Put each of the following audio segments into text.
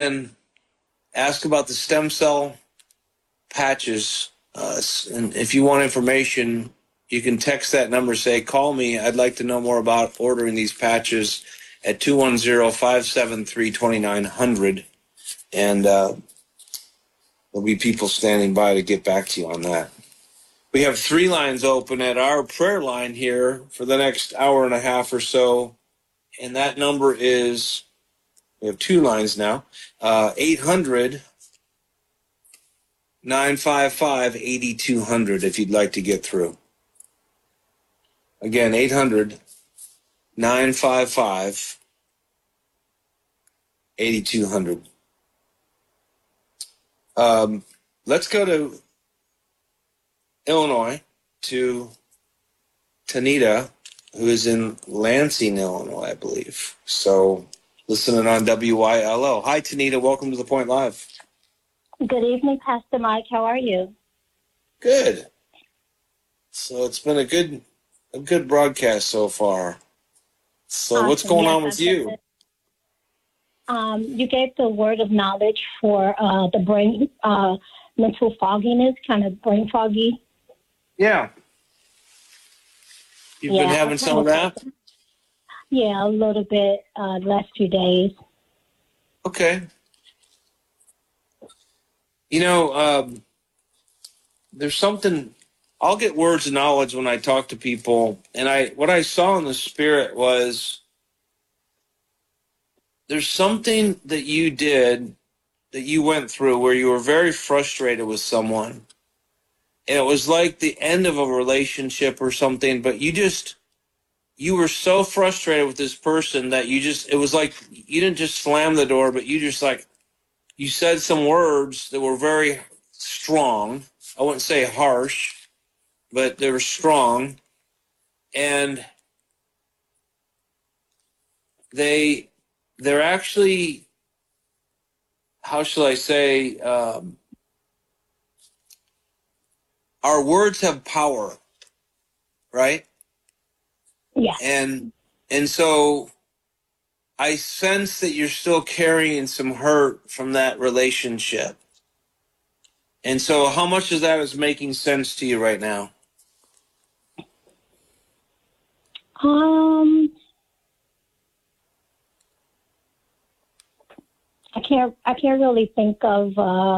again, ask about the stem cell patches. And if you want information, you can text that number, say, call me. I'd like to know more about ordering these patches at 210-573-2900. And there'll be people standing by to get back to you on that. We have 3 lines open at our prayer line here for the next hour and a half or so. And that number is, we have 2 lines now, 800-955-8200 if you'd like to get through. Again, 800-955-8200. Let's go to Illinois, to Tanita, who is in Lansing, Illinois, I believe. So, listening on WYLO. Hi, Tanita. Welcome to The Point Live. Good evening, Pastor Mike. How are you? Good. So it's been a good broadcast so far. So Awesome. what's going on with you? You gave the word of knowledge for the brain, mental fogginess, kind of brain foggy. Yeah. You've been having some of that? Yeah, a little bit the last few days. Okay. You know, there's something, I'll get words of knowledge when I talk to people, and what I saw in the spirit was there's something that you did, that you went through, where you were very frustrated with someone. And it was like the end of a relationship or something, but you were so frustrated with this person that it was like you didn't just slam the door, but you said some words that were very strong. I wouldn't say harsh, but they were strong. And they're actually, how shall I say, our words have power, right? Yeah. And so I sense that you're still carrying some hurt from that relationship. And so how much of that is making sense to you right now? I can't really think of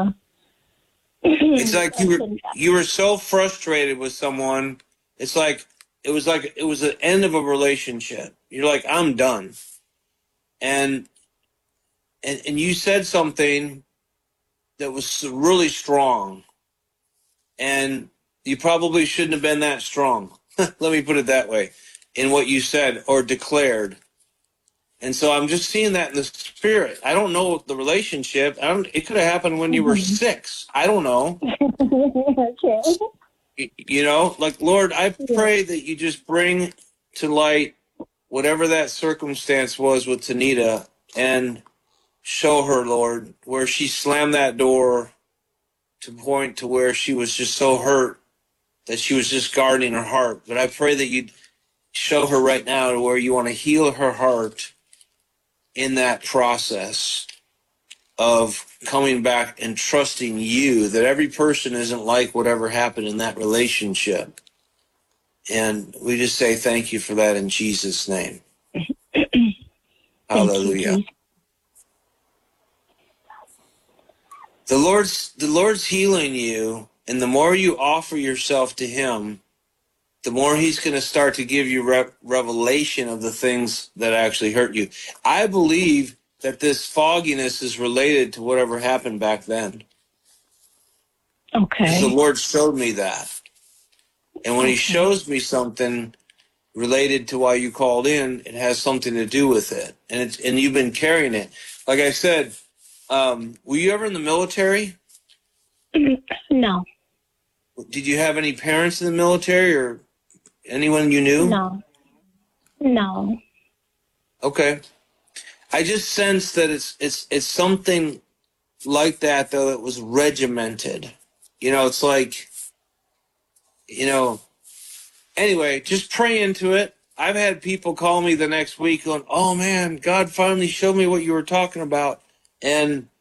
It's like you were so frustrated with someone. It's like it was the end of a relationship. You're like, I'm done. And you said something that was really strong. And you probably shouldn't have been that strong. Let me put it that way, in what you said or declared. And so I'm just seeing that in the spirit. I don't know the relationship. It could have happened when you were 6. I don't know. Okay. You know, like, Lord, I pray that you just bring to light whatever that circumstance was with Tanita and show her, Lord, where she slammed that door to point to where she was just so hurt that she was just guarding her heart. But I pray that you'd show her right now to where you want to heal her heart in that process of coming back and trusting you, that every person isn't like whatever happened in that relationship. And we just say thank you for that in Jesus' name. Hallelujah. You, The Lord's healing you, and the more you offer yourself to him, the more he's going to start to give you revelation of the things that actually hurt you. I believe that this fogginess is related to whatever happened back then. Okay. Because the Lord showed me that. And when he shows me something related to why you called in, it has something to do with it. And you've been carrying it. Like I said, were you ever in the military? No. Did you have any parents in the military or anyone you knew? No. Okay. I just sense that it's something like that, though, that was regimented. You know, it's like, you know, anyway, just pray into it. I've had people call me the next week going, oh, man, God finally showed me what you were talking about. And